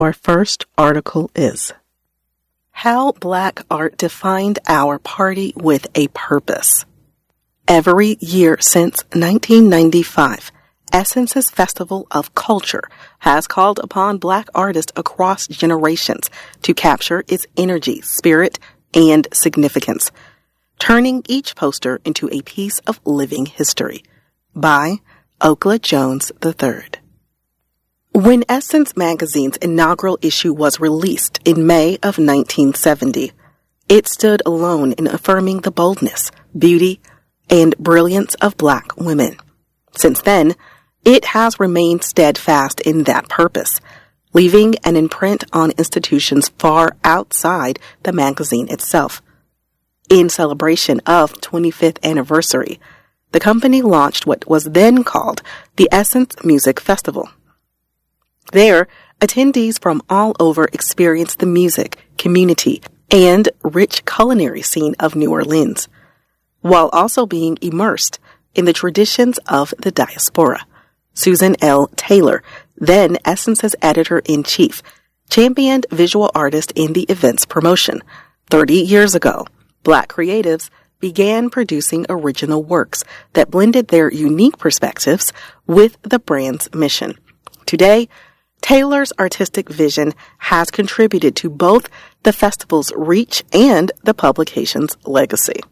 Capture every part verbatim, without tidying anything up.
Our first article is How Black Art Defined Our Party with a Purpose. Every year since nineteen ninety-five, Essence's Festival of Culture has called upon Black artists across generations to capture its energy, spirit, and significance, turning each poster into a piece of living history. By Okla Jones the third. When Essence magazine's inaugural issue was released in May of nineteen seventy, it stood alone in affirming the boldness, beauty, and brilliance of Black women. Since then, it has remained steadfast in that purpose, leaving an imprint on institutions far outside the magazine itself. In celebration of twenty-fifth anniversary, the company launched what was then called the Essence Music Festival. There, attendees from all over experienced the music, community, and rich culinary scene of New Orleans, while also being immersed in the traditions of the diaspora. Susan L. Taylor, then Essence's editor-in-chief, championed visual artists in the event's promotion. Thirty years ago, Black creatives began producing original works that blended their unique perspectives with the brand's mission. Today, Taylor's artistic vision has contributed to both the festival's reach and the publication's legacy.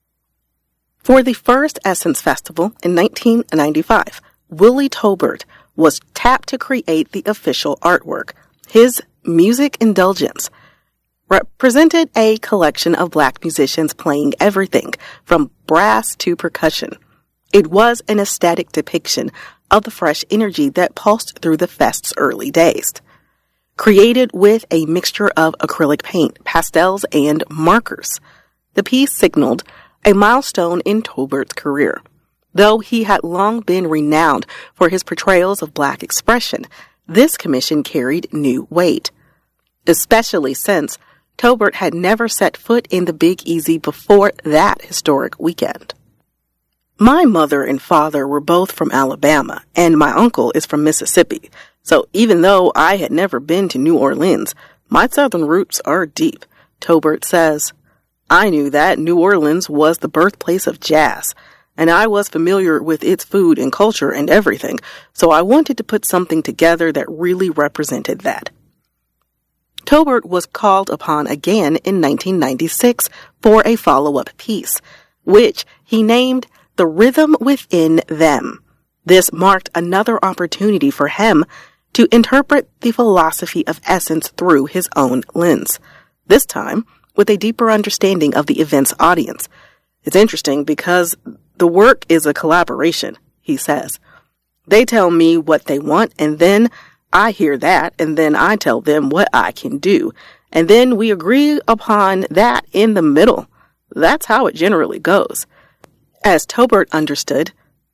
For the first Essence Festival in nineteen ninety-five, Willie Tolbert was tapped to create the official artwork. His Music Indulgence represented a collection of Black musicians playing everything from brass to percussion. It was an aesthetic depiction of the fresh energy that pulsed through the fest's early days. Created with a mixture of acrylic paint, pastels, and markers, the piece signaled a milestone in Tolbert's career. Though he had long been renowned for his portrayals of Black expression, this commission carried new weight, especially since Tolbert had never set foot in the Big Easy before that historic weekend. My mother and father were both from Alabama, and my uncle is from Mississippi, so even though I had never been to New Orleans, my southern roots are deep, Tolbert says. I knew that New Orleans was the birthplace of jazz, and I was familiar with its food and culture and everything, so I wanted to put something together that really represented that. Tolbert was called upon again in nineteen ninety-six for a follow-up piece, which he named The Rhythm Within Them. This marked another opportunity for him to interpret the philosophy of Essence through his own lens, this time with a deeper understanding of the event's audience. It's interesting because the work is a collaboration, he says. They tell me what they want, and then I hear that, and then I tell them what I can do, and then we agree upon that in the middle. That's how it generally goes. As Tolbert understood,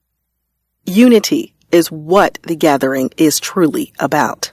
unity is what the gathering is truly about.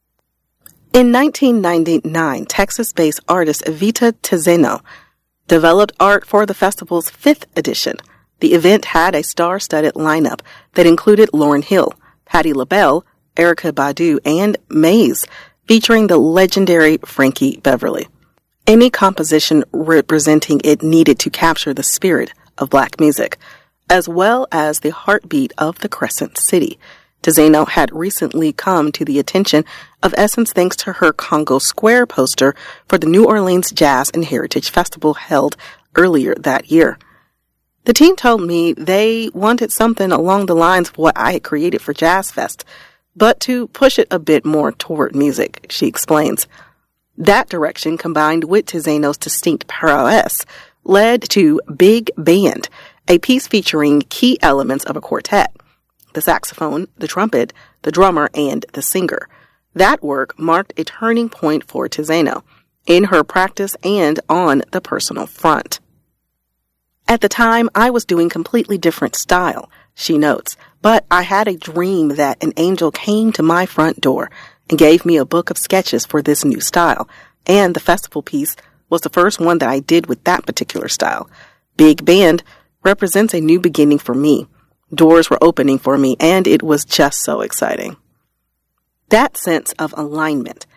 In nineteen ninety-nine, Texas-based artist Evita Tizeno developed art for the festival's fifth edition. The event had a star-studded lineup that included Lauryn Hill, Patti LaBelle, Erykah Badu, and Maze, featuring the legendary Frankie Beverly. Any composition representing it needed to capture the spirit of Black music, as well as the heartbeat of the Crescent City. Tizeno had recently come to the attention of Essence thanks to her Congo Square poster for the New Orleans Jazz and Heritage Festival held earlier that year. The team told me they wanted something along the lines of what I had created for Jazz Fest, but to push it a bit more toward music, she explains. That direction, combined with Tizeno's distinct prowess, led to Big Band, a piece featuring key elements of a quartet: the saxophone, the trumpet, the drummer, and the singer. That work marked a turning point for Tizeno in her practice and on the personal front. At the time, I was doing completely different style, she notes, but I had a dream that an angel came to my front door and gave me a book of sketches for this new style, and the festival piece was the first one that I did with that particular style. Big Band represents a new beginning for me. Doors were opening for me, and it was just so exciting. That sense of alignment